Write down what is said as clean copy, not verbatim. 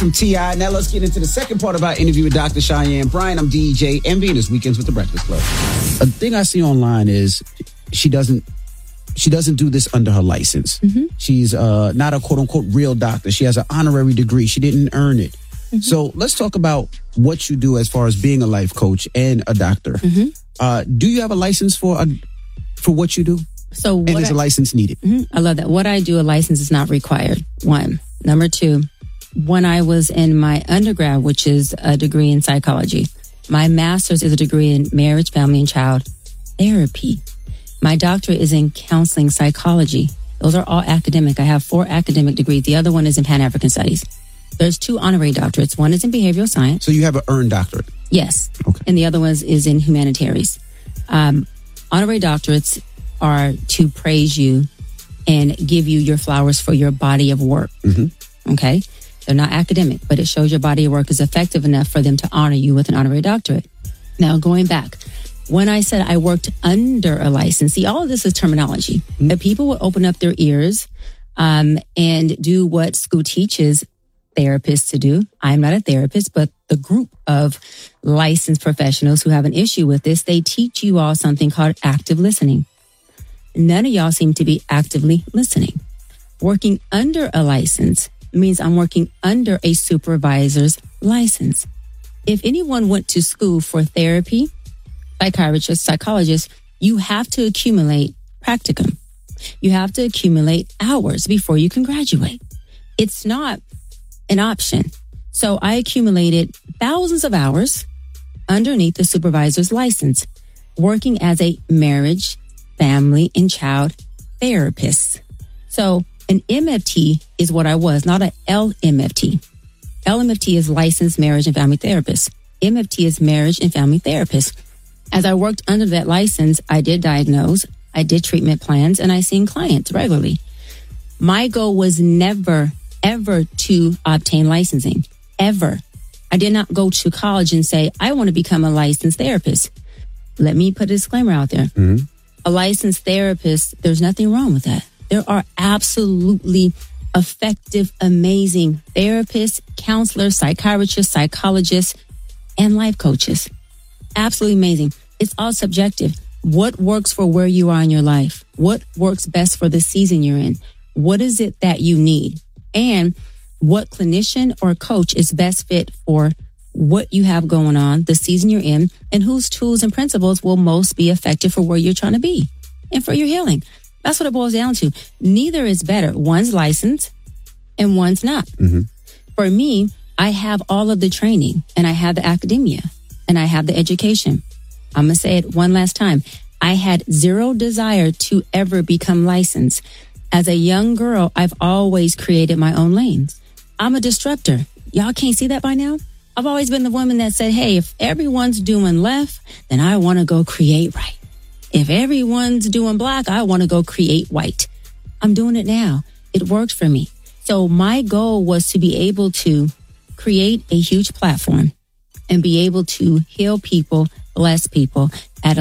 from T.I. Now let's get into the second part of our interview with Dr. Cheyenne Bryant. I'm DJ Envy, and it's Weekends with the Breakfast Club. A thing I see online is she doesn't do this under her license. Mm-hmm. She's not a quote-unquote real doctor. She has an honorary degree. She didn't earn it. Mm-hmm. So let's talk about what you do as far as being a life coach and a doctor. Mm-hmm. Do you have a license for what you do? And is a license needed? Mm-hmm. I love that. What I do, a license is not required. One. Number two, when I was in my undergrad, which is a degree in psychology, my master's is a degree in marriage, family, and child therapy. My doctorate is in counseling psychology. Those are all academic. I have 4 academic degrees. The other one is in Pan-African Studies. There's 2 honorary doctorates. One is in behavioral science. So you have an earned doctorate? Yes. Okay. And the other one is in humanitarians. Honorary doctorates are to praise you and give you your flowers for your body of work. Mm-hmm. Okay? They're not academic, but it shows your body of work is effective enough for them to honor you with an honorary doctorate. Now, going back, when I said I worked under a license, see, all of this is terminology. Mm-hmm. The people will open up their ears and do what school teaches therapists to do. I'm not a therapist, but the group of licensed professionals who have an issue with this, they teach you all something called active listening. None of y'all seem to be actively listening. Working under a license means I'm working under a supervisor's license. If anyone went to school for therapy, psychiatrist, psychologist, you have to accumulate practicum. You have to accumulate hours before you can graduate. It's not an option. So I accumulated thousands of hours underneath the supervisor's license, working as a marriage, family, and child therapist. So an MFT is what I was, not an LMFT. LMFT is licensed marriage and family therapist. MFT is marriage and family therapist. As I worked under that license, I did diagnose, I did treatment plans, and I seen clients regularly. My goal was never, ever to obtain licensing, ever. I did not go to college and say, I want to become a licensed therapist. Let me put a disclaimer out there. Mm-hmm. A licensed therapist, there's nothing wrong with that. There are absolutely effective, amazing therapists, counselors, psychiatrists, psychologists, and life coaches. Absolutely amazing. It's all subjective. What works for where you are in your life? What works best for the season you're in? What is it that you need? And what clinician or coach is best fit for what you have going on, the season you're in, and whose tools and principles will most be effective for where you're trying to be and for your healing. That's what it boils down to. Neither is better. One's licensed and one's not. Mm-hmm. For me, I have all of the training and I have the academia and I have the education. I'm going to say it one last time. I had zero desire to ever become licensed. As a young girl, I've always created my own lanes. I'm a disruptor. Y'all can't see that by now? I've always been the woman that said, hey, if everyone's doing left, then I want to go create right. If everyone's doing black, I want to go create white. I'm doing it now. It worked for me. So my goal was to be able to create a huge platform and be able to heal people, bless people at a